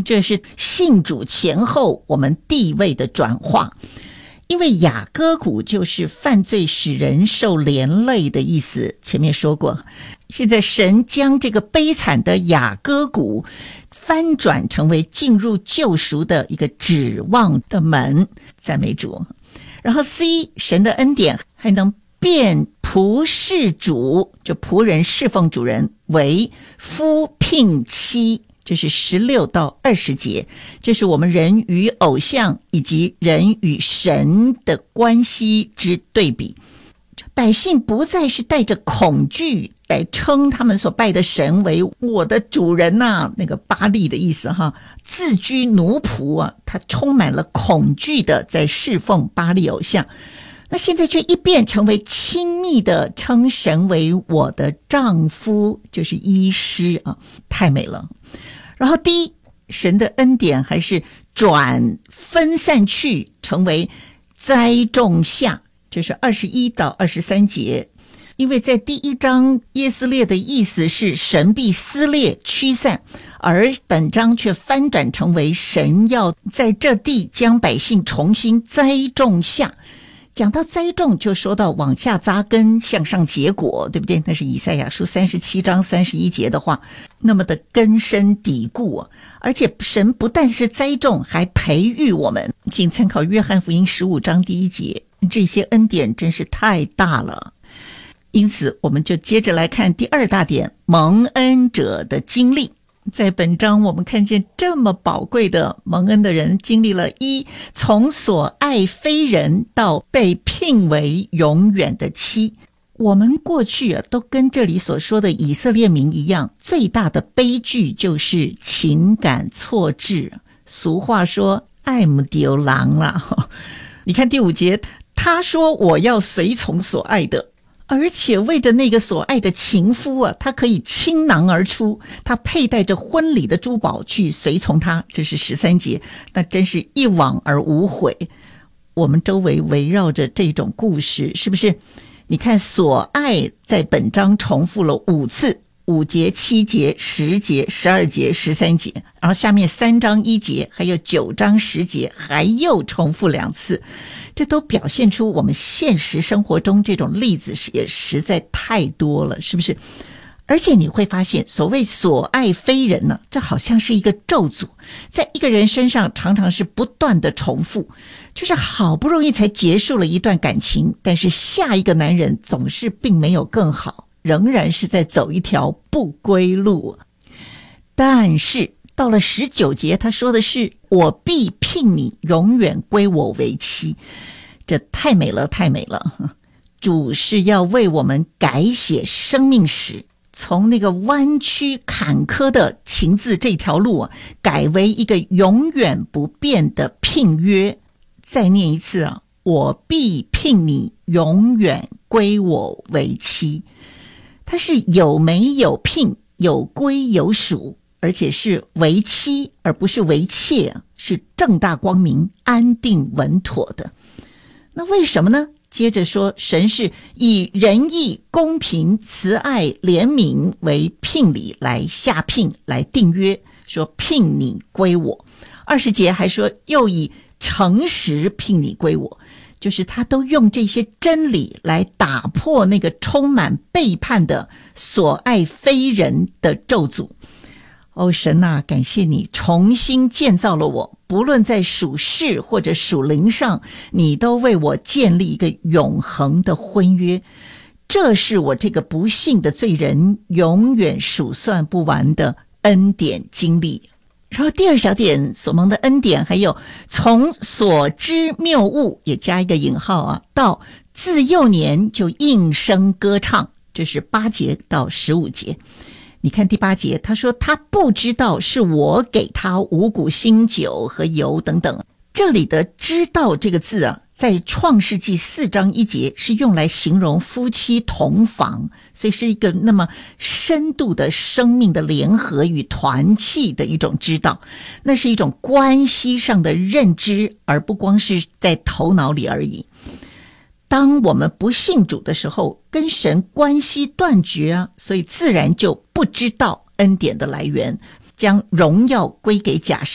这是信主前后我们地位的转化。因为雅各谷就是犯罪使人受连累的意思，前面说过。现在神将这个悲惨的雅各谷翻转成为进入救赎的一个指望的门，赞美主。然后 C， 神的恩典还能变仆侍主，就仆人侍奉主人，为夫聘妻，这是16到20节，这是我们人与偶像以及人与神的关系之对比。百姓不再是带着恐惧来称他们所拜的神为我的主人啊，那个巴力的意思哈，自居奴仆啊，他充满了恐惧的在侍奉巴力偶像。那现在却一变成为亲密的称神为我的丈夫，就是医师啊，太美了。然后第一，神的恩典还是转分散去成为栽种下，这是21到23节。因为在第1章耶斯列的意思是神必撕裂驱散，而本章却翻转成为神要在这地将百姓重新栽种下。讲到栽种就说到往下扎根向上结果，对不对？那是以赛亚书37章31节的话，那么的根深蒂固。而且神不但是栽种，还培育我们，请参考约翰福音15章第1节，这些恩典真是太大了。因此我们就接着来看第2大点，蒙恩者的经历。在本章我们看见这么宝贵的蒙恩的人经历了一从所爱非人到被聘为永远的妻。我们过去都跟这里所说的以色列民一样，最大的悲剧就是情感错置。俗话说爱不丢狼啦。你看第5节，他说我要随从所爱的，而且为着那个所爱的情夫啊，他可以倾囊而出，他佩戴着婚礼的珠宝去随从他，这是13节。那真是一往而无悔。我们周围围绕着这种故事，是不是？你看所爱在本章重复了5次，5节、7节、10节、12节、13节，然后下面3章1节还有9章10节还又重复2次。这都表现出我们现实生活中这种例子也实在太多了，是不是？而且你会发现，所谓所爱非人呢，这好像是一个咒诅，在一个人身上常常是不断的重复，就是好不容易才结束了一段感情，但是下一个男人总是并没有更好，仍然是在走一条不归路。但是到了19节，他说的是我必聘你永远归我为妻。这太美了，太美了。主是要为我们改写生命史，从那个弯曲坎坷的情字这条路改为一个永远不变的聘约。再念一次啊，我必聘你永远归我为妻。它是有没有聘，有归有属，而且是为妻而不是为妾，是正大光明安定稳妥的。那为什么呢？接着说，神是以仁义公平慈爱怜悯为聘礼来下聘来订约，说聘你归我。20节还说又以诚实聘你归我，就是他都用这些真理来打破那个充满背叛的所爱非人的咒诅。哦，神啊，感谢你重新建造了我，不论在属世或者属灵上，你都为我建立一个永恒的婚约。这是我这个不幸的罪人永远数算不完的恩典经历。然后第2小点，所蒙的恩典还有从所知谬误，也加一个引号啊，到自幼年就应声歌唱，这是8节到15节。你看第8节，他说他不知道是我给他五谷新酒和油等等。这里的知道这个字啊，在创世纪4章1节是用来形容夫妻同房，所以是一个那么深度的生命的联合与团契的一种知道，那是一种关系上的认知，而不光是在头脑里而已。当我们不信主的时候，跟神关系断绝啊，所以自然就不知道恩典的来源，将荣耀归给假